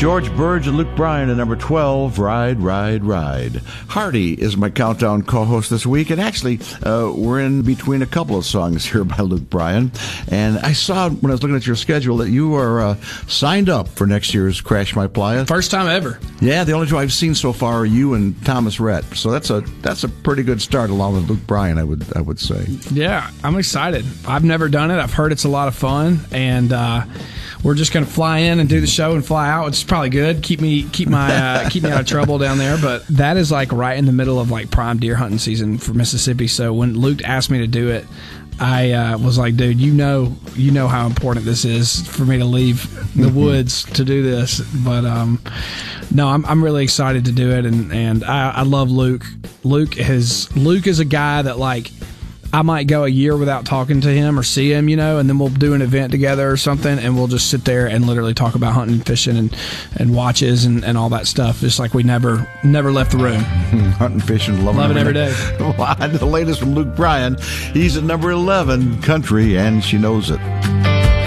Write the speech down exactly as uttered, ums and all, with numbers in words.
George Burge and Luke Bryan at number twelve, Ride, Ride, Ride. Hardy is my countdown co-host this week, and actually, uh, we're in between a couple of songs here by Luke Bryan. And I saw when I was looking at your schedule that you are uh, signed up for next year's Crash My Playa. First time ever. Yeah, the only two I've seen so far are you and Thomas Rhett. So that's a that's a pretty good start, along with Luke Bryan, I would I would say. Yeah, I'm excited. I've never done it. I've heard it's a lot of fun, and uh, we're just going to fly in and do the show and fly out, which is probably good. Keep me keep my uh, keep me out of trouble down there. But that is like right in the middle of like prime deer hunting season for Mississippi. So when Luke asked me to do it, I uh, was like, dude, you know, you know how important this is for me to leave the woods to do this. But um, no, I'm I'm really excited to do it, and and I, I love Luke. Luke has Luke is a guy that like. I might go a year without talking to him or see him, you know, and then we'll do an event together or something, and we'll just sit there and literally talk about hunting and fishing and, and watches and, and all that stuff. It's like we never never left the room. Hunting, fishing, loving Love it every day. day. The latest from Luke Bryan. He's at number eleven, Country, and She Knows It.